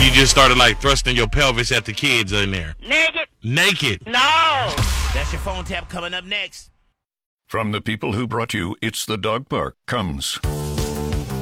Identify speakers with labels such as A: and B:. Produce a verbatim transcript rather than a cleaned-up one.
A: You just started like thrusting your pelvis at the kids in there.
B: Naked?
A: Naked.
B: No.
C: That's your phone tap coming up next.
D: From the people who brought you It's the Dog Park comes